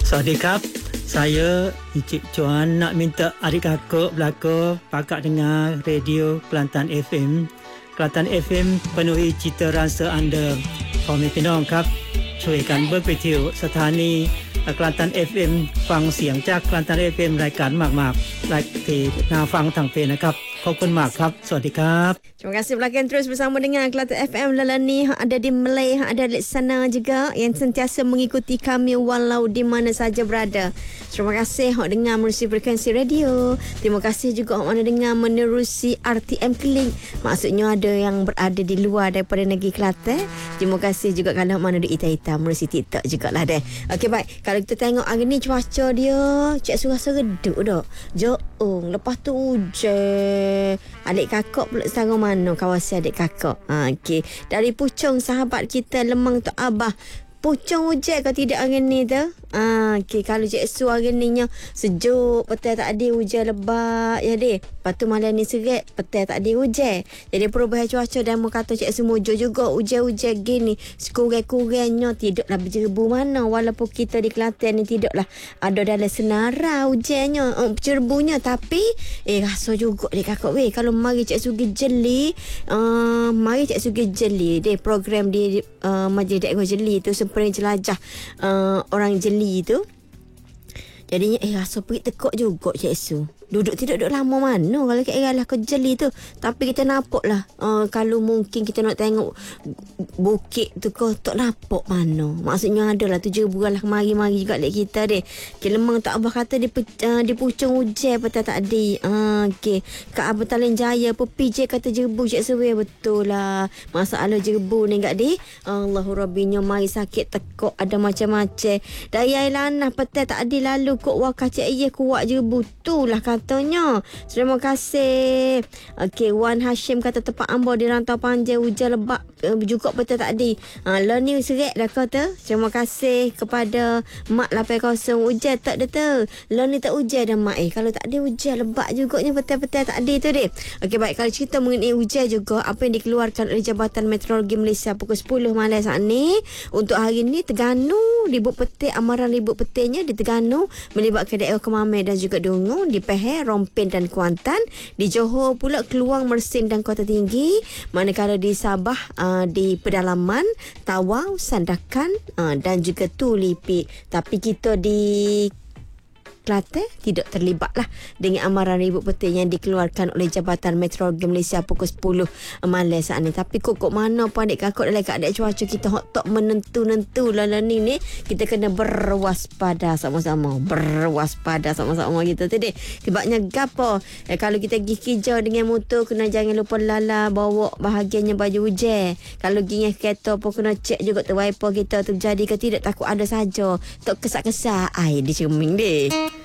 Sawadee-krap. Saya Encik Chuan nak minta adik kakak belakang pakak dengar radio Kelantan FM. Kelantan FM penuhi cita rasa anda. พ่อแม่พี่น้องครับช่วยกันเบิกไปเที่ยวสถานีกลันตัน FM ฟังเสียงจากกลันตัน FM รายการมากๆรายที่น่าฟังทางเพจนะครับขอบคุณมากครับสวัสดีครับ Terima kasih belakang terus bersama dengan Kelantan FM Lalani yang ada di Malay, yang ada di sana juga yang sentiasa mengikuti kami walau di mana saja berada. Terima kasih yang dengar menerusi frekuensi radio. Terima kasih juga yang mana dengar menerusi RTM Kling. Maksudnya ada yang berada di luar daripada negeri Kelantan. Terima kasih juga kalau mana di Ita-Ita menerusi TikTok jugalah deh. Okey baik, kalau kita tengok hari ni cuaca dia cik su rasa redup dah. Joong, lepas tu hujan. Adik kakak pula sarang mana kawasan adik kakak. Okey. Dari Puchong sahabat kita Lemang Tok Abah. Puchong hujan ke tidak hari ni tu? Okey, kalau Cik Su hari ni sejuk, petang tak ada hujan lebat ya deh. Lepas tu malam ni seret, petang tak ada hujan. Jadi perubahan cuaca dan mu kata Cik Su mujo juga hujan-hujan gini. Sekurang-kurangnya tidaklah berjerebu mana walaupun kita di Kelantan ni tidaklah ada dalam senara hujannya, berjerebunya tapi rasa juga dek kakak weh kalau mari Cik Su pergi jeli, mari Cik Su pergi jeli deh program di Majlis Dakwah Jeli tu sempena jelajah orang jeli tu. Jadinya rasa pergi tekuk juga Cik Su. Duduk lama mana kalau kat lah ke jeli tu. Tapi kita nampak lah kalau mungkin kita nak tengok bukit tu ke tak nampak mana. Maksudnya adalah 7 bulan lah mari-mari juga lek kita deh. Okay, Lemang tak Abah kata di Puchong hujan petang tak ada. Okey, Kak Abah Talin Jaya PJ kata jerebu Cik Su betul lah. Masalah jerebu ni enggak di. Allahu Rabbinya mari sakit tekuk ada macam-macam. Dari air lanah petang tak ada lalu kok wakah Cik Ayah kuat jerebu tu lah katanya. Terima kasih. Okey, Wan Hashim kata tempat Ambo di Rantau Panjang hujan lebat juga betul tak ada. Lah ni seret dah kata. Terima kasih kepada Mak 80 hujan tak ada tu. Lah ni tak hujan dah Mak. Kalau tak ada hujan lebat juganya petang-petang tak ada tu deh. Okey baik, kalau cerita mengenai hujan juga apa yang dikeluarkan oleh Jabatan Meteorologi Malaysia pukul 10 malam saat ni untuk hari ni Terengganu ribut petir, amaran ribut petirnya di Terengganu melibatkan daerah Kemamai dan juga Dungun, di Pahang, Rompin dan Kuantan, di Johor pula Keluang, Mersin dan Kota Tinggi, manakala di Sabah di pedalaman Tawau, Sandakan dan juga Tulipi. Tapi kita di Kelantan tidak terlibat lah dengan amaran ribut petir yang dikeluarkan oleh Jabatan Meteorologi Malaysia pukul 10 malam saat ni. Tapi kok mana pun adik kakak dalam keadaan cuaca kita hot tak menentu-nentu lah ni kita kena berwaspada sama-sama. Berwaspada sama-sama gitu tadi. Sebabnya gapo? Kalau kita pergi kerja dengan motor kena jangan lupa lala bawa bahagiannya baju hujan. Kalau pergi dengan kereta pun kena cek juga tu wiper kita terjadi ke tidak, takut ada saja tak kesak-kesak air di cermin deh.